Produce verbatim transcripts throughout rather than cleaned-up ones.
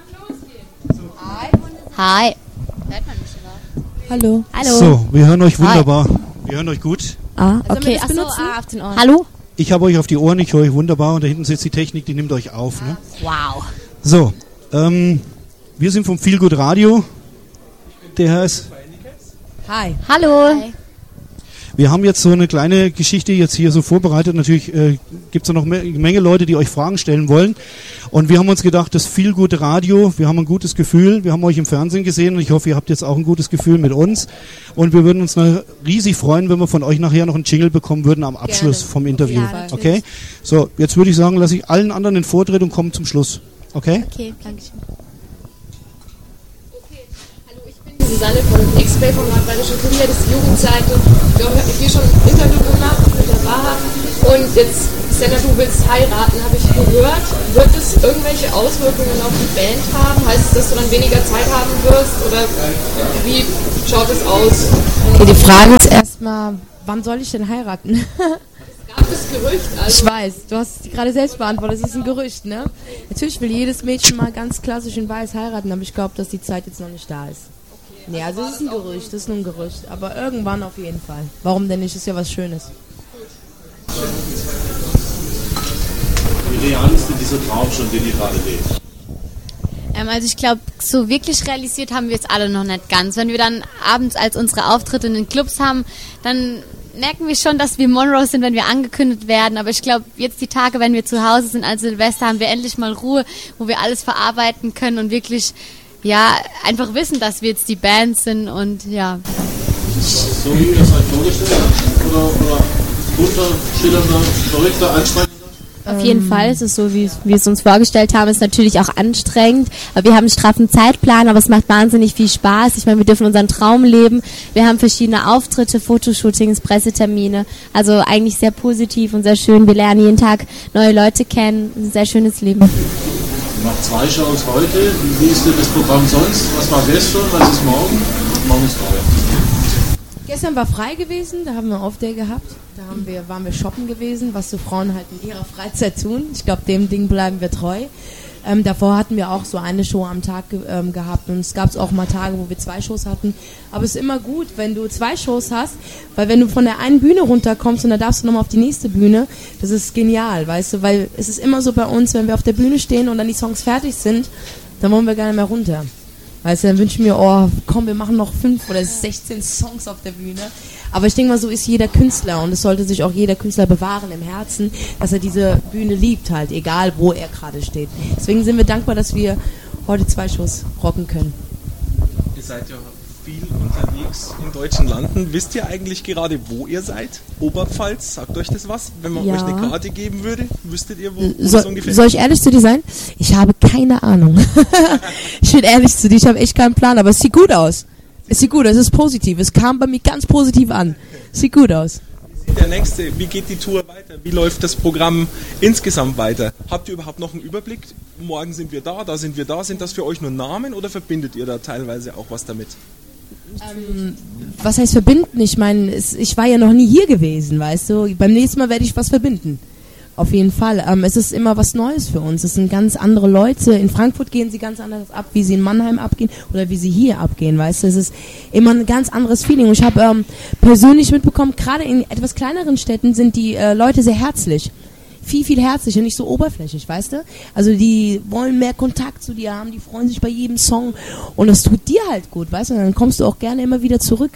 Hi. Hallo. Hallo. So, wir hören euch wunderbar. Hi. Wir hören euch gut. Ah, okay. Also, achso, ah, auf den Ohren. Hallo? Ich habe euch auf die Ohren, ich höre euch wunderbar und da hinten sitzt die Technik, die nimmt euch auf. Ne? Wow. So, ähm, wir sind vom Feel Good Radio. Der Herr ist... Hi. Hallo. Hi. Wir haben jetzt so eine kleine Geschichte jetzt hier so vorbereitet. Natürlich äh, gibt es noch eine Menge Leute, die euch Fragen stellen wollen. Und wir haben uns gedacht, das Feel Good Radio, wir haben ein gutes Gefühl. Wir haben euch im Fernsehen gesehen und ich hoffe, ihr habt jetzt auch ein gutes Gefühl mit uns. Und wir würden uns riesig freuen, wenn wir von euch nachher noch einen Jingle bekommen würden am Abschluss Gerne. vom Interview. Ja, okay? So, jetzt würde ich sagen, lasse ich allen anderen den Vortritt und komme zum Schluss. Okay? Okay, danke schön. Susanne von X-Play vom Nordrheinischen Kurier, das ist die Jugendseite. Wir haben mit dir schon ein Interview gemacht mit der Wahrheit. Und jetzt, Senna, du willst heiraten, habe ich gehört. Wird es irgendwelche Auswirkungen auf die Band haben? Heißt es, dass du dann weniger Zeit haben wirst? Oder wie schaut es aus? Okay, die Frage ist erstmal, wann soll ich denn heiraten? Es gab das Gerücht. Also. Ich weiß, du hast es gerade selbst beantwortet, es ist ein Gerücht, ne? Natürlich will jedes Mädchen mal ganz klassisch in weiß heiraten, aber ich glaube, dass die Zeit jetzt noch nicht da ist. Nee, also das ist ein Gerücht, das ist nur ein Gerücht. Aber irgendwann auf jeden Fall. Warum denn nicht? Das ist ja was Schönes. Wie real ist denn dieser Traum schon, den ihr gerade lebt? Ähm, also ich glaube, so wirklich realisiert haben wir es alle noch nicht ganz. Wenn wir dann abends als unsere Auftritte in den Clubs haben, dann merken wir schon, dass wir Monroe sind, wenn wir angekündigt werden. Aber ich glaube, jetzt die Tage, wenn wir zu Hause sind als Silvester, haben wir endlich mal Ruhe, wo wir alles verarbeiten können und wirklich... ja, einfach wissen, dass wir jetzt die Band sind und ja. So wie ihr es euch vorgestellt habt? Oder, oder bunter, schillernder, verrückter, anstrengender? Auf jeden ähm. Fall ist es so, wie wir es uns vorgestellt haben. Ist natürlich auch anstrengend, aber wir haben einen straffen Zeitplan, aber es macht wahnsinnig viel Spaß. Ich meine, wir dürfen unseren Traum leben. Wir haben verschiedene Auftritte, Fotoshootings, Pressetermine. Also eigentlich sehr positiv und sehr schön. Wir lernen jeden Tag neue Leute kennen. Ein sehr schönes Leben. Noch zwei Shows heute. Wie ist denn das Programm sonst? Was war gestern? Was ist morgen? Morgen ist frei. Gestern war frei gewesen, da haben wir Off-Day gehabt. Da haben wir, waren wir shoppen gewesen, was so Frauen halt in ihrer Freizeit tun. Ich glaube, dem Ding bleiben wir treu. Ähm, davor hatten wir auch so eine Show am Tag ge- ähm, gehabt und es gab auch mal Tage, wo wir zwei Shows hatten. Aber es ist immer gut, wenn du zwei Shows hast, weil wenn du von der einen Bühne runterkommst und dann darfst du nochmal auf die nächste Bühne, das ist genial, weißt du, weil es ist immer so bei uns, wenn wir auf der Bühne stehen und dann die Songs fertig sind, dann wollen wir gar nicht mehr runter. Weißt du, dann wünschen wir, oh, komm, wir machen noch fünf oder sechzehn Songs auf der Bühne. Aber ich denke mal, so ist jeder Künstler und es sollte sich auch jeder Künstler bewahren im Herzen, dass er diese Bühne liebt halt, egal wo er gerade steht. Deswegen sind wir dankbar, dass wir heute zwei Shows rocken können. Ihr seid ja viel unterwegs in deutschen Landen. Wisst ihr eigentlich gerade, wo ihr seid? Oberpfalz, sagt euch das was? Wenn man ja. euch eine Karte geben würde, wüsstet ihr, wo, wo so, das ungefähr ist? Soll ich ehrlich zu dir sein? Ich habe keine Ahnung. Ich bin ehrlich zu dir, ich habe echt keinen Plan, aber es sieht gut aus. Es sieht gut aus, es ist positiv. Es kam bei mir ganz positiv an. Sieht gut aus. Der nächste, wie geht die Tour weiter? Wie läuft das Programm insgesamt weiter? Habt ihr überhaupt noch einen Überblick? Morgen sind wir da, da sind wir da. Sind das für euch nur Namen oder verbindet ihr da teilweise auch was damit? Ähm, was heißt verbinden? Ich meine, ich war ja noch nie hier gewesen, weißt du. Beim nächsten Mal werde ich was verbinden. Auf jeden Fall. Ähm, es ist immer was Neues für uns. Es sind ganz andere Leute. In Frankfurt gehen sie ganz anders ab, wie sie in Mannheim abgehen oder wie sie hier abgehen, weißt du. Es ist immer ein ganz anderes Feeling. Und ich habe ähm, persönlich mitbekommen, gerade in etwas kleineren Städten sind die äh, Leute sehr herzlich. Viel, viel herzlicher, nicht so oberflächlich, weißt du? Also die wollen mehr Kontakt zu dir haben, die freuen sich bei jedem Song und das tut dir halt gut, weißt du? Und dann kommst du auch gerne immer wieder zurück.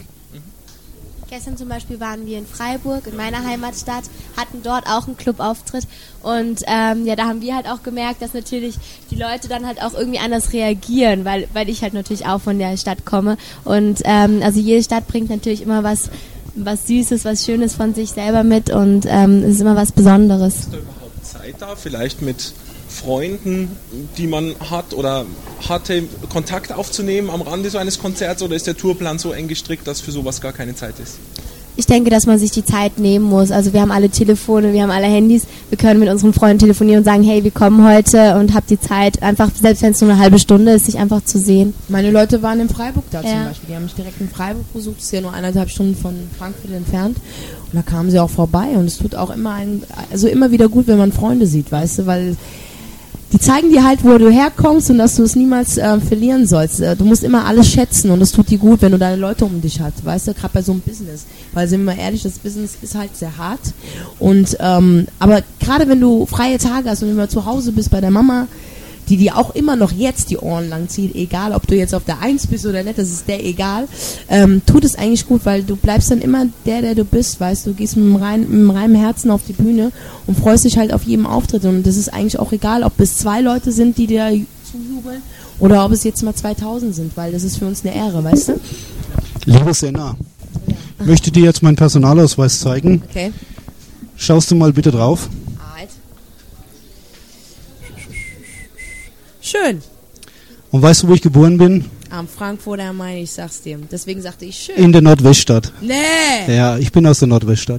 Gestern zum Beispiel waren wir in Freiburg, in meiner Heimatstadt, hatten dort auch einen Clubauftritt und ähm, ja, da haben wir halt auch gemerkt, dass natürlich die Leute dann halt auch irgendwie anders reagieren, weil, weil ich halt natürlich auch von der Stadt komme und ähm, also jede Stadt bringt natürlich immer was was Süßes, was Schönes von sich selber mit und ähm, es ist immer was Besonderes. Ist da überhaupt Zeit da, vielleicht mit Freunden, die man hat oder hatte, Kontakt aufzunehmen am Rande so eines Konzerts oder ist der Tourplan so eng gestrickt, dass für sowas gar keine Zeit ist? Ich denke, dass man sich die Zeit nehmen muss. Also wir haben alle Telefone, wir haben alle Handys. Wir können mit unseren Freunden telefonieren und sagen, hey, wir kommen heute und habt die Zeit, einfach, selbst wenn es nur eine halbe Stunde ist, sich einfach zu sehen. Meine Leute waren in Freiburg da ja. zum Beispiel. Die haben mich direkt in Freiburg besucht. Das ist ja nur eineinhalb Stunden von Frankfurt entfernt. Und da kamen sie auch vorbei. Und es tut auch immer ein, also immer wieder gut, wenn man Freunde sieht, weißt du, weil die zeigen dir halt, wo du herkommst und dass du es niemals äh, verlieren sollst. Äh, du musst immer alles schätzen und es tut dir gut, wenn du deine Leute um dich hast, weißt du, gerade bei so einem Business. Weil, sind wir mal ehrlich, das Business ist halt sehr hart. Und ähm, aber gerade wenn du freie Tage hast und wenn du zu Hause bist bei der Mama, die dir auch immer noch jetzt die Ohren lang zieht, egal ob du jetzt auf der Eins bist oder nicht, das ist der egal, ähm, tut es eigentlich gut, weil du bleibst dann immer der, der du bist, weißt du, du gehst mit einem reinen, mit einem reinen Herzen auf die Bühne und freust dich halt auf jedem Auftritt und das ist eigentlich auch egal, ob es zwei Leute sind, die dir zujubeln oder ob es jetzt mal zweitausend sind, weil das ist für uns eine Ehre, weißt du? Liebe Senna, ich möchte dir jetzt meinen Personalausweis zeigen. Okay. Schaust du mal bitte drauf. Schön. Und weißt du, wo ich geboren bin? Am Frankfurter am Main, ich sag's dir. Deswegen sagte ich schön. In der Nordweststadt. Nee. Ja, ich bin aus der Nordweststadt.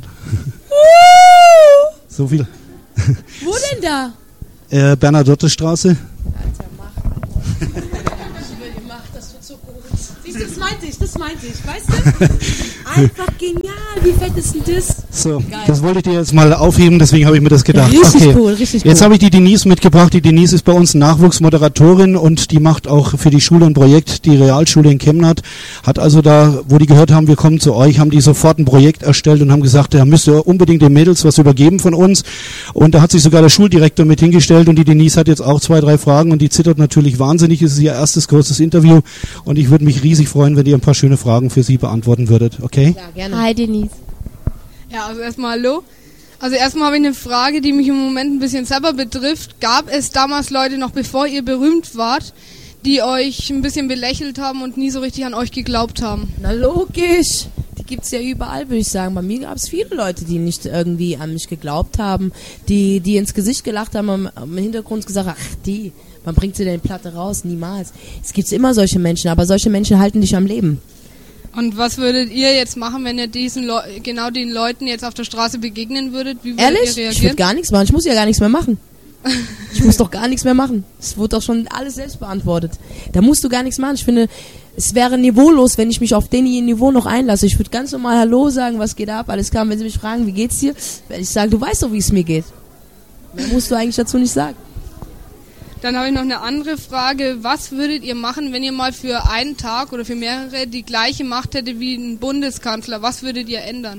So viel. Wo denn da? Äh, Bernadottestraße. Alter, mach. Ich will dir machen, das tut so gut. Siehst du, das meinte ich, das meinte ich, weißt du? Einfach genial, wie fett ist denn das? So, Geil. das wollte ich dir jetzt mal aufheben, deswegen habe ich mir das gedacht. Richtig okay. cool, richtig cool. Jetzt habe ich die Denise mitgebracht. Die Denise ist bei uns Nachwuchsmoderatorin und die macht auch für die Schule ein Projekt, die Realschule in Chemnat. Hat also da, wo die gehört haben, wir kommen zu euch, haben die sofort ein Projekt erstellt und haben gesagt, da müsst ihr unbedingt den Mädels was übergeben von uns. Und da hat sich sogar der Schuldirektor mit hingestellt und die Denise hat jetzt auch zwei, drei Fragen und die zittert natürlich wahnsinnig. Es ist ihr erstes großes Interview und ich würde mich riesig freuen, wenn ihr ein paar schöne Fragen für sie beantworten würdet. Okay? Ja, gerne. Hi Denise. Ja, also erstmal hallo. Also erstmal habe ich eine Frage, die mich im Moment ein bisschen selber betrifft. Gab es damals Leute, noch bevor ihr berühmt wart, die euch ein bisschen belächelt haben und nie so richtig an euch geglaubt haben? Na logisch. Die gibt's ja überall, würde ich sagen. Bei mir gab es viele Leute, die nicht irgendwie an mich geglaubt haben, die die ins Gesicht gelacht haben, am, am Hintergrund gesagt, ach die, man bringt sie denn die Platte raus, niemals. Es gibt immer solche Menschen, aber solche Menschen halten dich am Leben. Und was würdet ihr jetzt machen, wenn ihr diesen Leu- genau den Leuten jetzt auf der Straße begegnen würdet? Wie würdet Ehrlich? ihr Ich reagieren? würde gar nichts machen. Ich muss ja gar nichts mehr machen. Ich muss doch gar nichts mehr machen. Es wurde doch schon alles selbst beantwortet. Da musst du gar nichts machen. Ich finde, es wäre niveaulos, wenn ich mich auf den Niveau noch einlasse. Ich würde ganz normal Hallo sagen, was geht ab, alles klar. Und wenn sie mich fragen, wie geht's dir, werde ich sagen, du weißt doch, wie es mir geht. Mehr musst du eigentlich dazu nicht sagen. Dann habe ich noch eine andere Frage. Was würdet ihr machen, wenn ihr mal für einen Tag oder für mehrere die gleiche Macht hättet wie ein Bundeskanzler? Was würdet ihr ändern?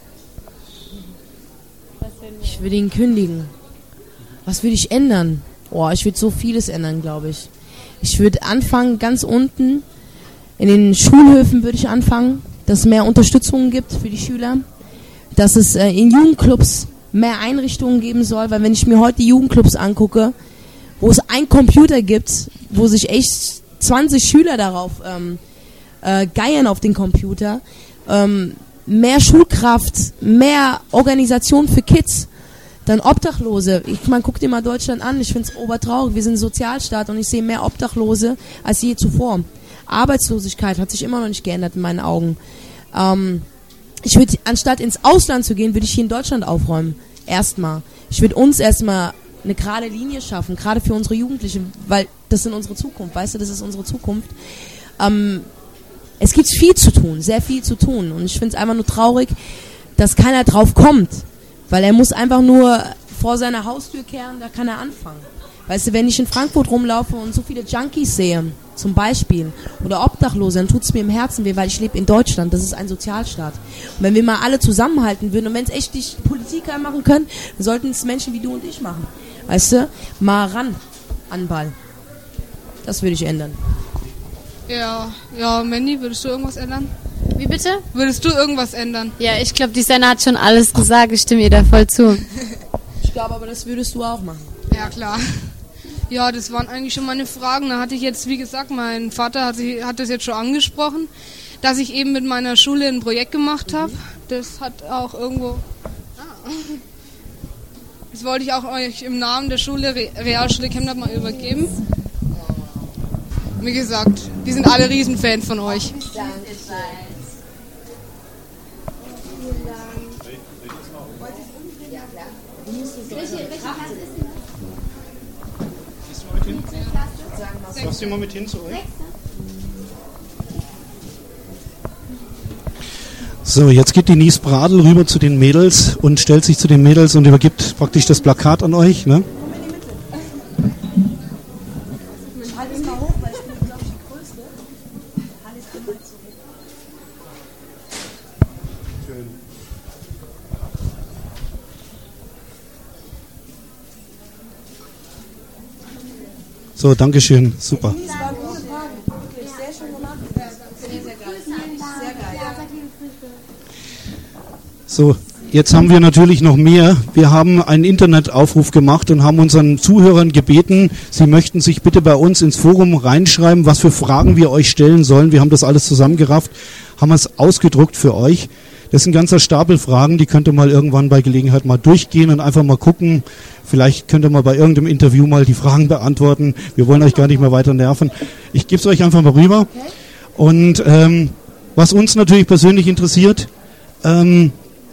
Ich würde ihn kündigen. Was würde ich ändern? Boah, ich würde so vieles ändern, glaube ich. Ich würde anfangen ganz unten. In den Schulhöfen würde ich anfangen, dass es mehr Unterstützung gibt für die Schüler. Dass es äh, in Jugendclubs mehr Einrichtungen geben soll. Weil wenn ich mir heute die Jugendclubs angucke, wo es einen Computer gibt, wo sich echt zwanzig Schüler darauf ähm, äh, geiern auf den Computer, ähm, mehr Schulkraft, mehr Organisation für Kids, dann Obdachlose. Ich meine, guck dir mal Deutschland an, ich finde es obertraurig, wir sind ein Sozialstaat und ich sehe mehr Obdachlose als je zuvor. Arbeitslosigkeit hat sich immer noch nicht geändert in meinen Augen. Ähm, ich würde, anstatt ins Ausland zu gehen, würde ich hier in Deutschland aufräumen. Erstmal. Ich würde uns erstmal eine gerade Linie schaffen, gerade für unsere Jugendlichen, weil das sind unsere Zukunft, weißt du, das ist unsere Zukunft. Ähm, es gibt viel zu tun, sehr viel zu tun und ich finde es einfach nur traurig, dass keiner drauf kommt, weil er muss einfach nur vor seiner Haustür kehren, da kann er anfangen. Weißt du, wenn ich in Frankfurt rumlaufe und so viele Junkies sehe, zum Beispiel, oder Obdachlose, dann tut es mir im Herzen weh, weil ich lebe in Deutschland, das ist ein Sozialstaat. Und wenn wir mal alle zusammenhalten würden und wenn es echt die Politiker machen können, dann sollten es Menschen wie du und ich machen. Weißt du, mal ran an den Ball. Das würde ich ändern. Ja, ja, Mandy, würdest du irgendwas ändern? Wie bitte? Würdest du irgendwas ändern? Ja, ich glaube, die Senna hat schon alles gesagt. Ich stimme ihr da voll zu. Ich glaube aber, das würdest du auch machen. Ja, klar. Ja, das waren eigentlich schon meine Fragen. Da hatte ich jetzt, wie gesagt, mein Vater hat, sich, hat das jetzt schon angesprochen, dass ich eben mit meiner Schule ein Projekt gemacht habe. Das hat auch irgendwo... Ah. Das wollte ich auch euch im Namen der Schule, Re- Realschule Chemnat, mal übergeben. Wie gesagt, die sind alle Riesenfans von euch. Lass sie mal mit hin zu euch. So, jetzt geht Denise Bradl rüber zu den Mädels und stellt sich zu den Mädels und übergibt praktisch das Plakat an euch. Ne? Ich halte es mal hoch, weil ich bin, glaube ich, die Größte. Halte es mal zurück. Schön. So, Dankeschön, super. Das war eine gute Frage. Wirklich, sehr schön gemacht. Sehr, sehr geil. Sehr geil. So, jetzt haben wir natürlich noch mehr. Wir haben einen Internetaufruf gemacht und haben unseren Zuhörern gebeten, sie möchten sich bitte bei uns ins Forum reinschreiben, was für Fragen wir euch stellen sollen. Wir haben das alles zusammengerafft, haben es ausgedruckt für euch. Das ist ein ganzer Stapel Fragen, die könnt ihr mal irgendwann bei Gelegenheit mal durchgehen und einfach mal gucken. Vielleicht könnt ihr mal bei irgendeinem Interview mal die Fragen beantworten. Wir wollen euch gar nicht mehr weiter nerven. Ich gebe es euch einfach mal rüber. Und ähm, was uns natürlich persönlich interessiert, ähm,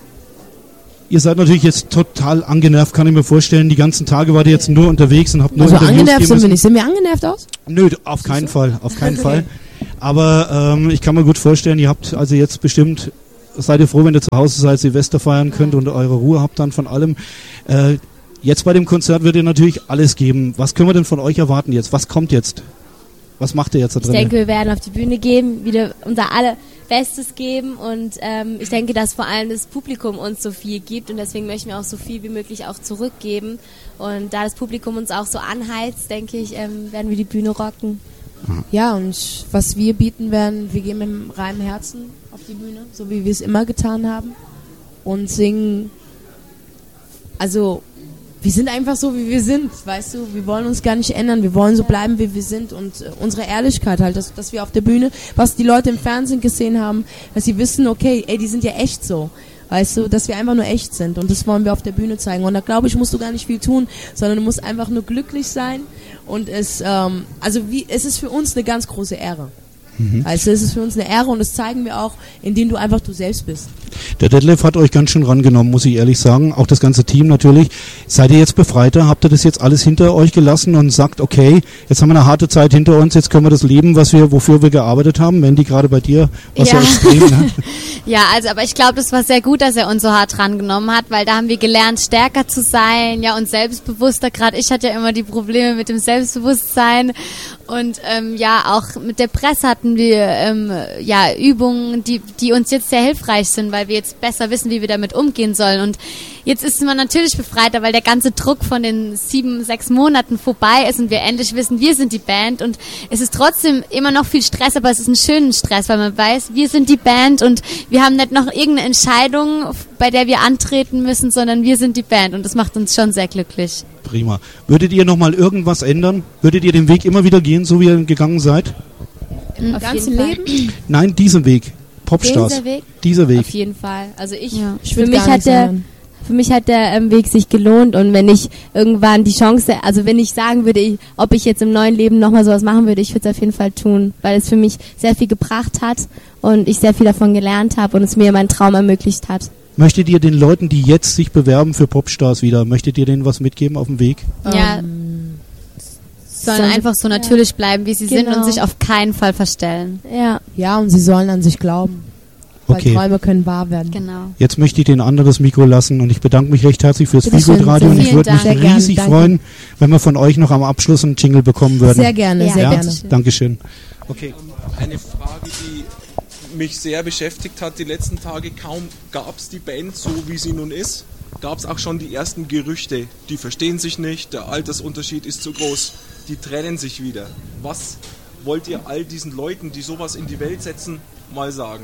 ihr seid natürlich jetzt total angenervt, kann ich mir vorstellen. Die ganzen Tage wart ihr jetzt nur unterwegs und habt nur Also Interviews angenervt geben sind wir müssen. nicht. Sind wir angenervt aus? Nö, auf keinen Fall, auf keinen Fall. Aber ähm, ich kann mir gut vorstellen, ihr habt also jetzt bestimmt, seid ihr froh, wenn ihr zu Hause seid, Silvester feiern könnt und eure Ruhe habt dann von allem. Äh, jetzt bei dem Konzert wird ihr natürlich alles geben. Was können wir denn von euch erwarten jetzt? Was kommt jetzt? Was macht ihr jetzt da drin? Ich denke, wir werden auf die Bühne gehen, wieder unser aller Bestes geben und ähm, ich denke, dass vor allem das Publikum uns so viel gibt und deswegen möchten wir auch so viel wie möglich auch zurückgeben und da das Publikum uns auch so anheizt, denke ich, ähm, werden wir die Bühne rocken. Ja, und was wir bieten werden, wir gehen mit dem reinen Herzen auf die Bühne, so wie wir es immer getan haben und singen, also wir sind einfach so, wie wir sind, weißt du, wir wollen uns gar nicht ändern, wir wollen so bleiben, wie wir sind und äh, unsere Ehrlichkeit halt, dass, dass wir auf der Bühne, was die Leute im Fernsehen gesehen haben, dass sie wissen, okay, ey, die sind ja echt so, weißt du, dass wir einfach nur echt sind und das wollen wir auf der Bühne zeigen und da glaube ich, musst du gar nicht viel tun, sondern du musst einfach nur glücklich sein und es, ähm, also wie, es ist für uns eine ganz große Ehre. Mhm. Also es ist für uns eine Ehre und das zeigen wir auch, indem du einfach du selbst bist. Der Detlef hat euch ganz schön rangenommen, muss ich ehrlich sagen. Auch das ganze Team natürlich. Seid ihr jetzt befreiter? Habt ihr das jetzt alles hinter euch gelassen und sagt, okay, jetzt haben wir eine harte Zeit hinter uns, jetzt können wir das leben, was wir, wofür wir gearbeitet haben? Mandy, gerade bei dir, was ja, ja extrem, ne? Ja, also, aber ich glaube, das war sehr gut, dass er uns so hart rangenommen hat, weil da haben wir gelernt, stärker zu sein, ja, und selbstbewusster. Gerade ich hatte ja immer die Probleme mit dem Selbstbewusstsein und ähm, ja, auch mit der Presse hatten wir ähm, ja Übungen, die die uns jetzt sehr hilfreich sind, weil wir jetzt besser wissen, wie wir damit umgehen sollen. Und jetzt ist man natürlich befreiter, weil der ganze Druck von den sieben, sechs Monaten vorbei ist und wir endlich wissen, wir sind die Band. Und es ist trotzdem immer noch viel Stress, aber es ist ein schöner Stress, weil man weiß, wir sind die Band und wir haben nicht noch irgendeine Entscheidung, bei der wir antreten müssen, sondern wir sind die Band und das macht uns schon sehr glücklich. Prima. Würdet ihr nochmal irgendwas ändern? Würdet ihr den Weg immer wieder gehen, so wie ihr gegangen seid? Im Auf ganzen jeden Leben? Nein, diesen Weg. Popstars. Dieser Weg? Dieser Weg. Auf jeden Fall. Also ich, Ja. Ich für würd mich gar hat nichts der, ändern. für mich hat der ähm, Weg sich gelohnt und wenn ich irgendwann die Chance, also wenn ich sagen würde, ich, ob ich jetzt im neuen Leben nochmal sowas machen würde, ich würde es auf jeden Fall tun, weil es für mich sehr viel gebracht hat und ich sehr viel davon gelernt habe und es mir meinen Traum ermöglicht hat. Möchtet ihr den Leuten, die jetzt sich bewerben für Popstars wieder, möchtet ihr denen was mitgeben auf dem Weg? Ja, Ähm, sollen sollen- einfach so natürlich bleiben, wie sie sind Genau. und sich auf keinen Fall verstellen. Ja. ja, und sie sollen an sich glauben. Weil Okay. Träume können wahr werden. Genau. Jetzt möchte ich den anderen das Mikro lassen und ich bedanke mich recht herzlich fürs Bitte schön, Feelgood-Radio und ich vielen würde mich Dank. Sehr gern, riesig danke. freuen, wenn wir von euch noch am Abschluss einen Jingle bekommen würden. Sehr gerne, Ja, sehr ja? gerne. Dankeschön. Okay. Eine Frage, die mich sehr beschäftigt hat die letzten Tage. Kaum gab es die Band so, wie sie nun ist, gab es auch schon die ersten Gerüchte. Die verstehen sich nicht, der Altersunterschied ist zu groß, die trennen sich wieder. Was wollt ihr all diesen Leuten, die sowas in die Welt setzen, mal sagen?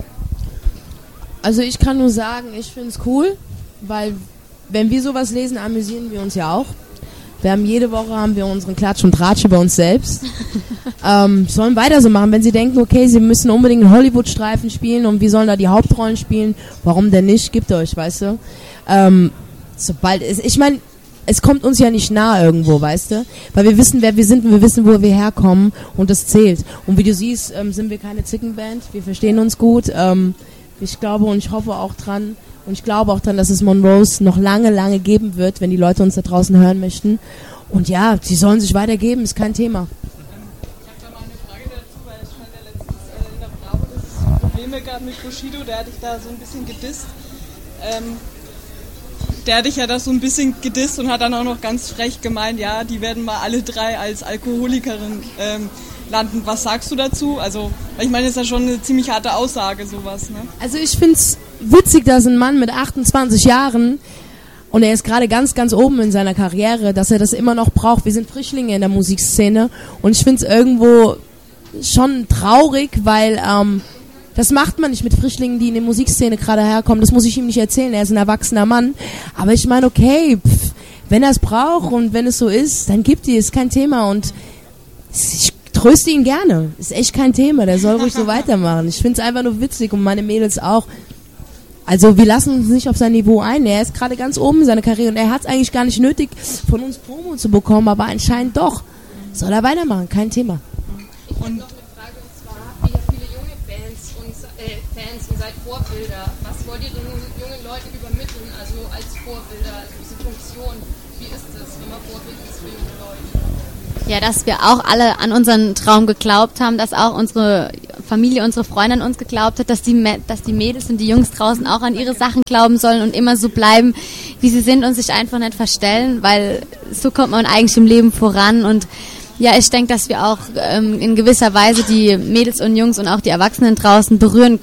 Also ich kann nur sagen, ich finde es cool, weil wenn wir sowas lesen, amüsieren wir uns ja auch. Wir haben jede Woche haben wir unseren Klatsch und Tratsch über uns selbst. ähm, sollen weiter so machen, wenn sie denken, okay, sie müssen unbedingt einen Hollywood-Streifen spielen und wir sollen da die Hauptrollen spielen, warum denn nicht? Gibt euch, weißt du? Ähm, sobald es, ich meine, es kommt uns ja nicht nah irgendwo, weißt du? Weil wir wissen, wer wir sind und wir wissen, wo wir herkommen und das zählt. Und wie du siehst, ähm, sind wir keine Zickenband, wir verstehen uns gut. Ähm, ich glaube und ich hoffe auch dran, und ich glaube auch dann, dass es Monrose noch lange, lange geben wird, wenn die Leute uns da draußen hören möchten. Und ja, sie sollen sich weitergeben, ist kein Thema. Ich habe da mal eine Frage dazu, weil es scheint ja letztens äh, in der Bravo, dass es Probleme gab mit Bushido, der hat dich da so ein bisschen gedisst. Ähm, der hat dich ja da so ein bisschen gedisst und hat dann auch noch ganz frech gemeint, ja, die werden mal alle drei als Alkoholikerin ähm, landen. Was sagst du dazu? Also, ich meine, das ist ja schon eine ziemlich harte Aussage, sowas, ne? Also ich finde es witzig, dass ein Mann mit achtundzwanzig Jahren, und er ist gerade ganz, ganz oben in seiner Karriere, dass er das immer noch braucht. Wir sind Frischlinge in der Musikszene und ich finde es irgendwo schon traurig, weil ähm, das macht man nicht mit Frischlingen, die in die Musikszene gerade herkommen. Das muss ich ihm nicht erzählen, er ist ein erwachsener Mann. Aber ich meine, okay, pff, wenn er es braucht und wenn es so ist, dann gibt die, ist kein Thema. Und ich tröste ihn gerne, ist echt kein Thema, der soll ruhig so weitermachen. Ich finde es einfach nur witzig und meine Mädels auch. Also wir lassen uns nicht auf sein Niveau ein. Er ist gerade ganz oben in seiner Karriere und er hat es eigentlich gar nicht nötig, von uns Promo zu bekommen, aber anscheinend doch. Soll er weitermachen, kein Thema. Ich habe noch eine Frage, und zwar habt ihr ja viele junge Fans und, äh, Fans und seid Vorbilder. Was wollt ihr den jungen Leuten übermitteln, also als Vorbilder, also diese Funktion? Wie ist das, wenn man Vorbild ist für junge Leute? Ja, dass wir auch alle an unseren Traum geglaubt haben, dass auch unsere Familie, unsere Freunde an uns geglaubt hat, dass die, dass die Mädels und die Jungs draußen auch an ihre Sachen glauben sollen und immer so bleiben, wie sie sind und sich einfach nicht verstellen, weil so kommt man eigentlich im Leben voran. Und ja, ich denke, dass wir auch ähm, in gewisser Weise die Mädels und Jungs und auch die Erwachsenen draußen berühren